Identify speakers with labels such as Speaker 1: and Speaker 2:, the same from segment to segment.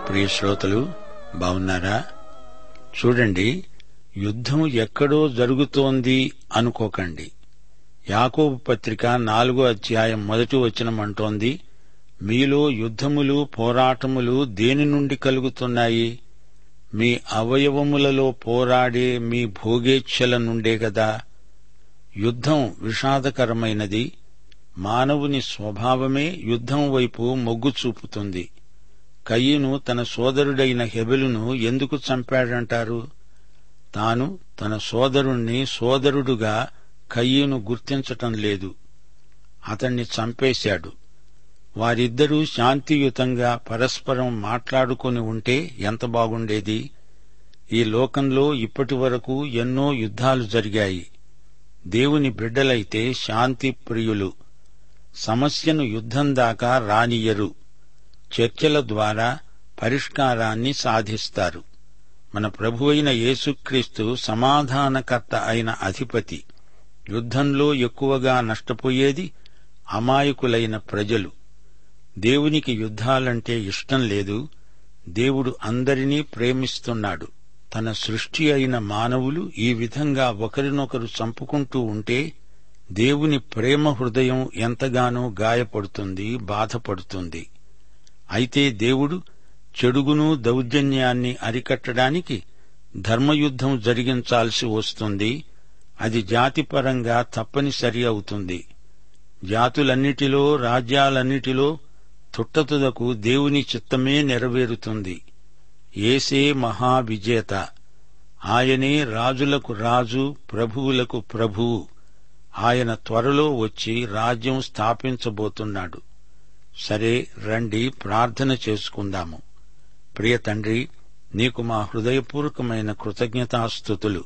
Speaker 1: ప్రియ శ్రోతలు, బావున్నారా? చూడండి, యుద్ధం ఎక్కడో జరుగుతోంది అనుకోకండి. యాకోబు పత్రిక 4వ అధ్యాయం 1వ వచనం అంటోంది, మీలో యుద్ధములు పోరాటములు దేని నుండి కలుగుతున్నాయి? మీ అవయవములలో పోరాడే మీ భోగేచ్ఛల నుండే గదా. యుద్ధం విషాదకరమైనది. మానవుని స్వభావమే యుద్ధం వైపు మొగ్గు చూపుతుంది. కయీను తన సోదరుడైన హెబెలును ఎందుకు చంపాడంటారు? తాను తన సోదరుణ్ణి సోదరుడుగా కయీను గుర్తించటం లేదు. అతణ్ణి చంపేశాడు. వారిద్దరూ శాంతియుతంగా పరస్పరం మాట్లాడుకొని ఉంటే ఎంత బాగుండేది. ఈ లోకంలో ఇప్పటి వరకు ఎన్నో యుద్ధాలు జరిగాయి. దేవుని బిడ్డలైతే శాంతి ప్రియులు. సమస్యను యుద్ధం దాకా రానియ్యరు. చర్చల ద్వారా పరిష్కారాన్ని సాధిస్తారు. మన ప్రభువైన యేసుక్రీస్తు సమాధానకర్త అయిన అధిపతి. యుద్ధంలో ఎక్కువగా నష్టపోయేది అమాయకులైన ప్రజలు. దేవునికి యుద్ధాలంటే ఇష్టం లేదు. దేవుడు అందరినీ ప్రేమిస్తున్నాడు. తన సృష్టి అయిన మానవులు ఈ విధంగా ఒకరినొకరు చంపుకుంటూ ఉంటే దేవుని ప్రేమ హృదయం ఎంతగానో గాయపడుతుంది, బాధపడుతుంది. అయితే దేవుడు చెడుగును దౌర్జన్యాన్ని అరికట్టడానికి ధర్మయుద్ధం జరిగించాల్సి వస్తుంది. అది జాతిపరంగా తప్పనిసరి అవుతుంది. జాతులన్నిటిలో, రాజ్యాలన్నిటిలో తుట్టతుదకు దేవుని చిత్తమే నెరవేరుతుంది. యేసే మహావిజేత. ఆయనే రాజులకు రాజు, ప్రభువులకు ప్రభువు. ఆయన త్వరలో వచ్చి రాజ్యం స్థాపించబోతున్నాడు. సరే, రండి ప్రార్థన చేసుకుందాము. ప్రియ తండ్రి, నీకు మా హృదయపూర్వకమైన కృతజ్ఞతాస్తుతులు.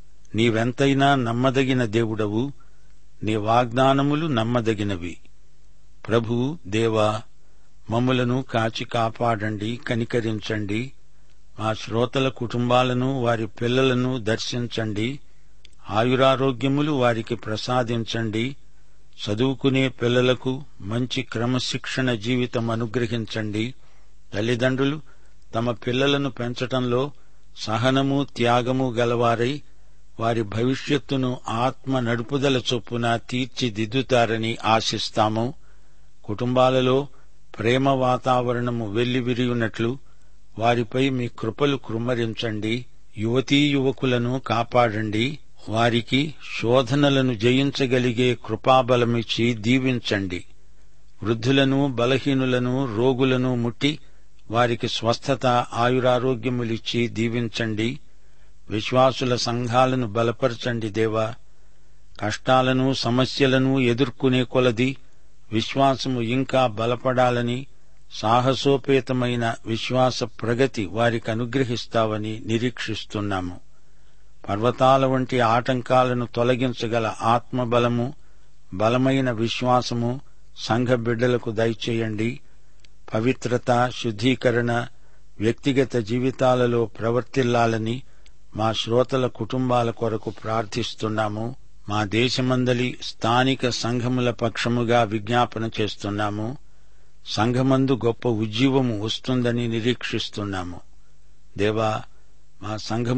Speaker 1: నీవెంతైనా నమ్మదగిన దేవుడవు. నీ వాగ్దానములు నమ్మదగినవి. ప్రభూ, దేవా, మమ్ములను కాచి కాపాడండి, కనికరించండి. మా శ్రోతల కుటుంబాలను, వారి పిల్లలను దర్శించండి. ఆయురారోగ్యములు వారికి ప్రసాదించండి. చదువుకునే పిల్లలకు మంచి క్రమశిక్షణ జీవితం అనుగ్రహించండి. తల్లిదండ్రులు తమ పిల్లలను పెంచటంలో సహనము, త్యాగము గలవారై వారి భవిష్యత్తును ఆత్మ నడుపుదల చొప్పున తీర్చిదిద్దుతారని ఆశిస్తాము. కుటుంబాలలో ప్రేమ వాతావరణము వెల్లివిరియున్నట్లు వారిపై మీ కృపలు కృమ్మరించండి. యువతీ యువకులను కాపాడండి. వారికి శోధనలను జయించగలిగే కృపాబలమిచ్చి దీవించండి. వృద్ధులను, బలహీనులను, రోగులను ముట్టి వారికి స్వస్థత, ఆయురారోగ్యములిచ్చి దీవించండి. విశ్వాసుల సంఘాలను బలపరచండి దేవా. కష్టాలను, సమస్యలను ఎదుర్కొనే కొలది విశ్వాసము ఇంకా బలపడాలని, సాహసోపేతమైన విశ్వాస ప్రగతి వారికి అనుగ్రహిస్తావని నిరీక్షిస్తున్నాము. పర్వతాల వంటి ఆటంకాలను తొలగించగల ఆత్మబలము, బలమైన విశ్వాసము సంఘ బిడ్డలకు దయచేయండి. పవిత్రత, శుద్ధీకరణ వ్యక్తిగత జీవితాలలో ప్రవర్తిల్లాలని మా శ్రోతల కుటుంబాల కొరకు ప్రార్థిస్తున్నాము. మా దేశమందలి స్థానిక సంఘముల పక్షముగా విజ్ఞాపన చేస్తున్నాము. సంఘమందు గొప్ప ఉజ్జీవము వస్తుందని నిరీక్షిస్తున్నాము. దేవా, మా సంఘము